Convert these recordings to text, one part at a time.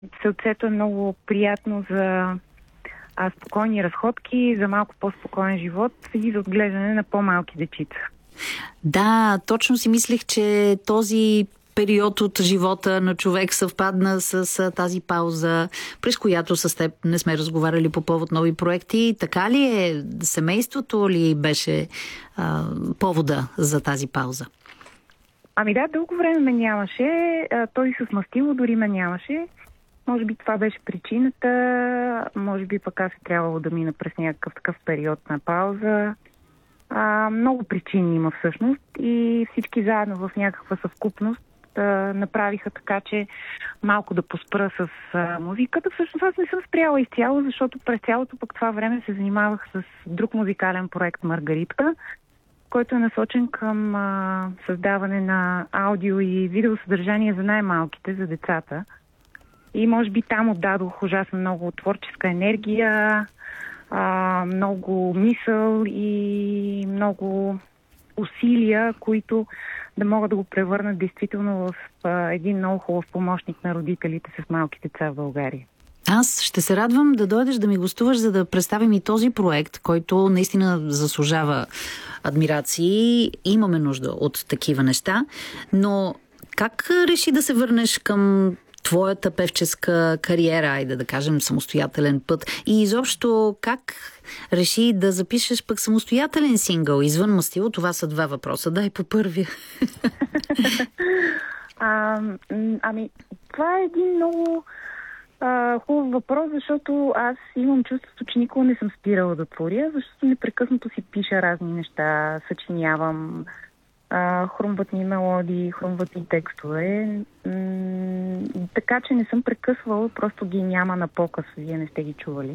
Сълцето е много приятно за спокойни разходки, за малко по-спокоен живот и за отглеждане на по-малки дечица. Да, точно си мислех, че този период от живота на човек съвпадна с тази пауза, през която с теб не сме разговаряли по повод нови проекти. Така ли е? Семейството ли беше повода за тази пауза? Ами да, дълго време ме нямаше. Той с мастило дори ме нямаше. Може би това беше причината. Може би пък аз е трябвало да мина през някакъв такъв период на пауза. Много причини има всъщност и всички заедно в някаква съвкупност направиха така, че малко да поспра с музиката. Всъщност аз не съм спряла изцяло, защото през цялото пък това време се занимавах с друг музикален проект Маргаритка, който е насочен към създаване на аудио и видеосъдържание за най-малките, за децата. И може би там отдадох ужасно много творческа енергия, много мисъл и много усилия, които да могат да го превърнат действително в един много хубав помощник на родителите с малки деца в България. Аз ще се радвам да дойдеш да ми гостуваш, за да представим и този проект, който наистина заслужава адмирации. Имаме нужда от такива неща. Но как реши да се върнеш към твоята певческа кариера, айде да кажем самостоятелен път? И изобщо как реши да запишеш пък самостоятелен сингъл извън Мастило? Това са два въпроса. Дай по първия. Ами, това е един много хубав въпрос, защото аз имам чувството, че никога не съм спирала да творя, защото непрекъснато си пиша разни неща, съчинявам, хрумват ми мелодии, хрумват ми текстове. Така че не съм прекъсвала, просто ги няма на показ, вие не сте ги чували.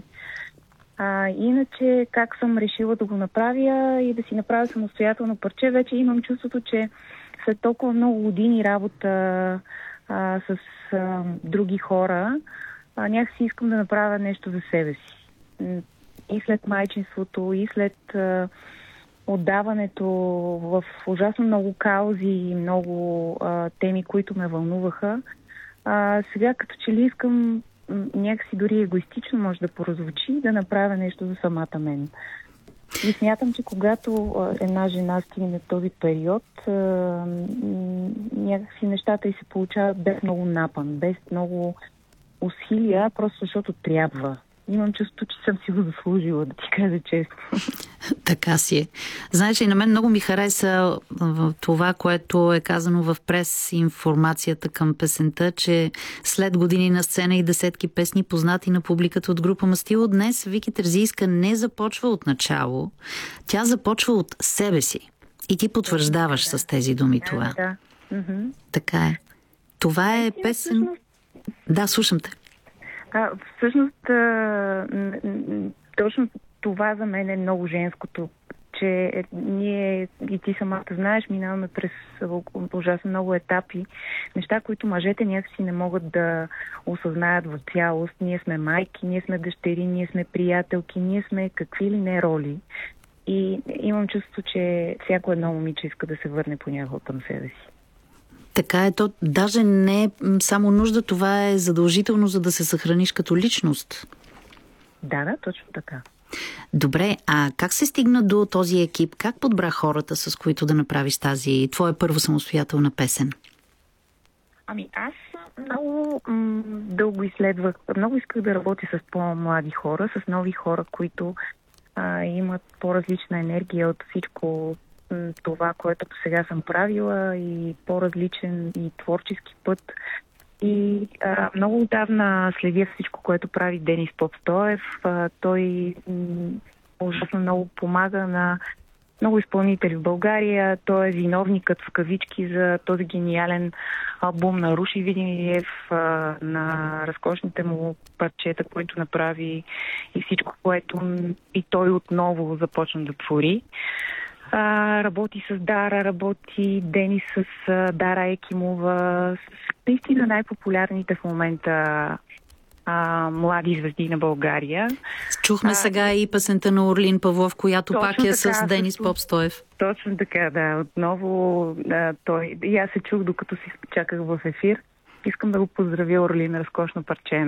Иначе как съм решила да го направя и да си направя самостоятелно парче, вече имам чувството, че след толкова много години работа с други хора, някакси искам да направя нещо за себе си. И след майчинството, и след отдаването в ужасно много каузи и много теми, които ме вълнуваха. Сега като че ли искам някакси дори егоистично може да прозвучи, да направя нещо за самата мен. И смятам, че когато една жена стигне този период, някакси нещата й се получават без много напън, без много усилия, просто защото трябва. Имам чувство, че съм си го заслужила, да ти кажа честно. Така си е. Знаеш, и на мен много ми хареса това, което е казано в прес-информацията към песента, че след години на сцена и десетки песни, познати на публиката от група Мастило, днес Вики Терзийска не започва от начало. Тя започва от себе си. И ти потвърждаваш с тези думи това. Да. Така е. Това е песен... Да, слушам те. Всъщност, точно това за мен е много женското, че ние, и ти самата знаеш, минаваме през ужасно много етапи, неща, които мъжете някакси не могат да осъзнаят в цялост. Ние сме майки, ние сме дъщери, ние сме приятелки, ние сме какви ли не роли. И имам чувство, че всяко едно момиче иска да се върне понякога към себе си. Така е, то даже не е само нужда, това е задължително, за да се съхраниш като личност. Да, точно така. Добре, а как се стигна до този екип? Как подбра хората, с които да направиш тази твоя първа самостоятелна песен? Ами аз много дълго изследвах, много исках да работя с по-млади хора, с нови хора, които имат по-различна енергия от всичко това, което сега съм правила, и по-различен и творчески път. И много отдавна следя всичко, което прави Денис Попстоев. Той ужасно много помага на много изпълнители в България. Той е виновникът в кавички за този гениален албум на Руши Видимиев, на разкошните му парчета, които направи, и всичко, което и той отново започна да твори. Работи с Дара, работи Денис с Дара Екимова, с наистина най-популярните в момента млади звезди на България. Чухме сега и песента на Орлин Павлов, която пак е така, с Денис Попстоев. Точно така, да. Отново той... И аз се чух, докато си чаках в ефир. Искам да го поздравя, Орлин, разкошно парче.